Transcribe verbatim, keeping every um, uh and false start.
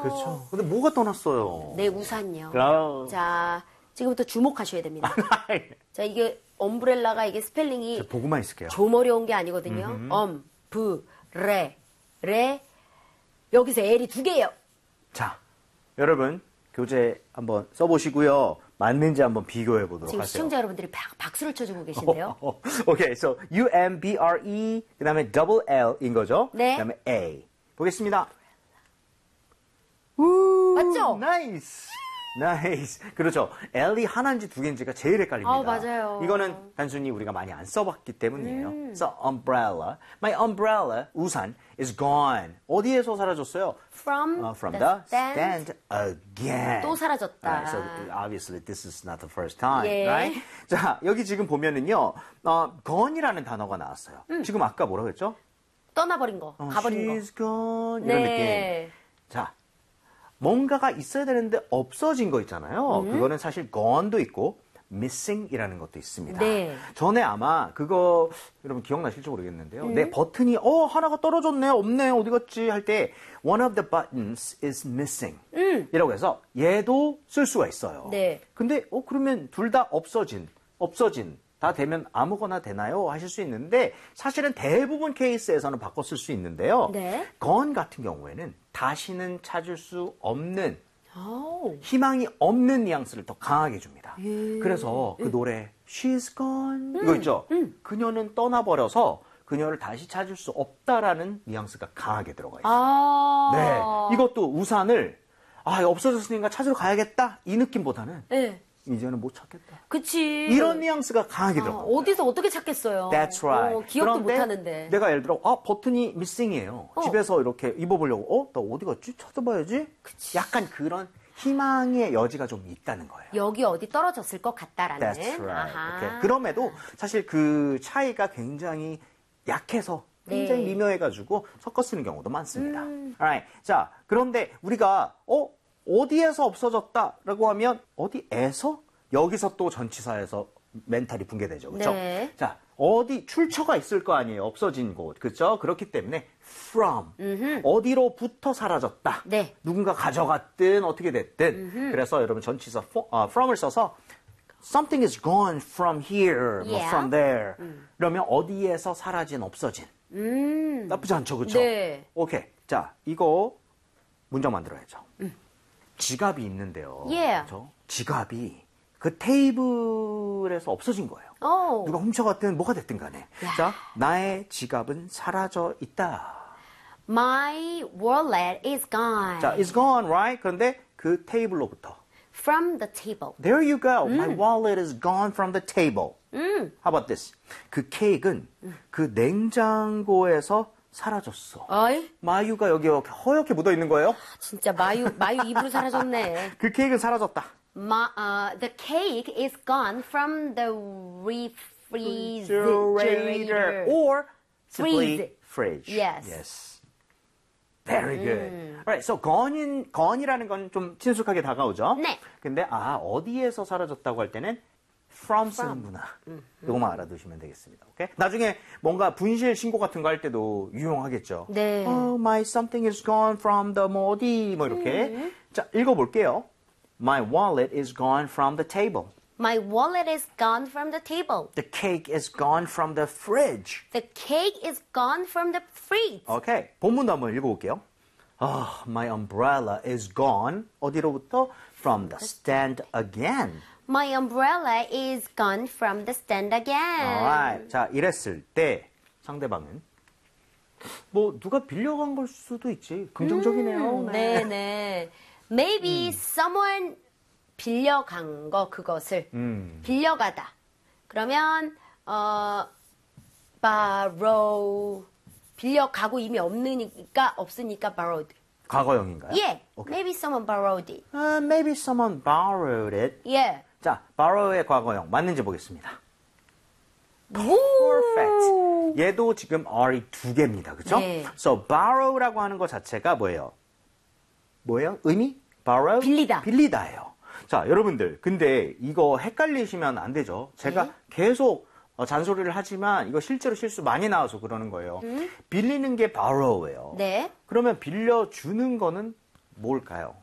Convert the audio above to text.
그렇죠. 근데 뭐가 떠났어요? 네, 우산요. 아. 자, 지금부터 주목하셔야 됩니다. 자, 이게 엄브렐라가 이게 스펠링이 보고만 있을게요. 좀 어려운 게 아니거든요. 음흠. 엄, 브, 레, 레. 여기서 L이 두 개예요. 자, 여러분 교재 한번 써보시고요. 맞는지 한번 비교해 보도록 지금 하세요. 시청자 여러분들이 박, 박수를 쳐주고 계신데요. 오케이, so U M B R E 그다음에 double L인 거죠. 네. 그다음에 A 보겠습니다. 맞죠? 나이스. 나이스. 그렇죠. L이 하나인지 두 개인지가 제일 헷갈립니다. 아, 맞아요. 이거는 단순히 우리가 많이 안 써봤기 때문이에요. 음. So, umbrella. My umbrella, 우산, is gone. 어디에서 사라졌어요? From, Uh, from the the stand. stand again. 또 사라졌다. Alright, so obviously this is not the first time, 예. right? 자, 여기 지금 보면은요, 어, gone이라는 단어가 나왔어요. 음. 지금 아까 뭐라고 했죠? 떠나버린 거, 어, 가버린 거. she's gone 이런 네. 느낌. 자, 뭔가가 있어야 되는데 없어진 거 있잖아요. 음. 그거는 사실 gone도 있고 missing이라는 것도 있습니다. 네. 전에 아마 그거 여러분 기억나실지 모르겠는데요. 음. 내 버튼이 어 하나가 떨어졌네, 없네, 어디 갔지 할 때 one of the buttons is missing 음. 이라고 해서 얘도 쓸 수가 있어요. 네. 근데 어 그러면 둘 다 없어진, 없어진 다 되면 아무거나 되나요? 하실 수 있는데 사실은 대부분 케이스에서는 바꿔 쓸 수 있는데요. 네. gone 같은 경우에는 다시는 찾을 수 없는 오. 희망이 없는 뉘앙스를 더 강하게 줍니다. 예. 그래서 그 노래 She's gone 이거 있죠? 음. 그녀는 떠나버려서 그녀를 다시 찾을 수 없다라는 뉘앙스가 강하게 들어가 있어요. 아. 네, 이것도 우산을 아 없어졌으니까 찾으러 가야겠다 이 느낌보다는 네. 이제는 못 찾겠다. 그치. 이런 뉘앙스가 강하게 아, 들어가. 어디서 어떻게 찾겠어요. That's right. 어, 기억도 그런데 못하는데. 내가 예를 들어, 아, 버튼이 missing이에요. 어. 집에서 이렇게 입어보려고, 어? 나 어디 갔지? 찾아봐야지? 그치. 약간 그런 희망의 여지가 좀 있다는 거예요. 여기 어디 떨어졌을 것 같다라는. That's right. 아하. 오케이. 그럼에도 사실 그 차이가 굉장히 약해서 굉장히 네. 미묘해가지고 섞어 쓰는 경우도 많습니다. 음. Alright. 자, 그런데 우리가, 어? 어디에서 없어졌다라고 하면 어디에서? 여기서 또 전치사에서 멘탈이 붕괴되죠. 그렇죠? 네. 자, 어디 출처가 있을 거 아니에요. 없어진 곳. 그렇죠? 그렇기 때문에 from 음흠. 어디로부터 사라졌다. 네. 누군가 가져갔든 어떻게 됐든. 그래서 여러분 전치사 for, 어, from을 써서 something is gone from here, 뭐 Yeah. from there. 그러면 어디에서 사라진, 없어진. 음. 나쁘지 않죠, 그렇죠? 네. 오케이. 자, 이거 문장 만들어야죠. 지갑이 있는데요. Yeah. 그렇죠? 지갑이 그 테이블에서 없어진 거예요. 오. 누가 훔쳐갔든 뭐가 됐든 간에. 야. 자, 나의 지갑은 사라져 있다. My wallet is gone. 자, it's gone, right? 그런데 그 테이블로부터. From the table. There you go. My wallet is gone from the table. 음. How about this? 그 케이크는 그 냉장고에서 사라졌어. 어이? 마유가 여기 이렇게 허옇게 묻어 있는 거예요. 진짜 마유, 마유 입으로 사라졌네. 그 케이크는 사라졌다. Ma, uh, the cake is gone from the refrigerator refrigerator. or simply Freeze. fridge. Yes. Yes. Very good. Alright, so gone인 gone이라는 건 좀 친숙하게 다가오죠. 네. 근데 아 어디에서 사라졌다고 할 때는 from 쓰는구나. 이거만 알아두시면 되겠습니다. 오케이? 나중에 뭔가 분실 신고 같은 거 할 때도 유용하겠죠. 네. Oh, my something is gone from the 뭐 어디 뭐 이렇게. 자 읽어볼게요. My wallet is gone from the table. My wallet is gone from the table. The cake is gone from the fridge. The cake is gone from the fridge. 오케이. 본문도 한번 읽어볼게요. Ah, my umbrella is gone. 어디로부터? From the stand again. My umbrella is gone from the stand again. Alright. 자, 이랬을 때 상대방은 뭐 누가 빌려간 걸 수도 있지. 긍정적이네요. 네, 네. Maybe someone 빌려간 거 그것을 음. 빌려가다. 그러면 어 borrow 빌려가고 이미 없으니까 없으니까 borrowed. 과거형인가요? Yeah. 오케이. Maybe someone borrowed it. Uh, maybe someone borrowed it. Yeah. 자, borrow의 과거형 맞는지 보겠습니다. 오. Perfect. 얘도 지금 R이 두 개입니다. 그렇죠? 네. So borrow라고 하는 것 자체가 뭐예요? 뭐예요? 의미? borrow? 빌리다. 빌리다예요. 자, 여러분들. 근데 이거 헷갈리시면 안 되죠. 제가 네. 계속 어, 잔소리를 하지만 이거 실제로 실수 많이 나와서 그러는 거예요. 음? 빌리는 게 borrow예요. 네. 그러면 빌려주는 거는 뭘까요?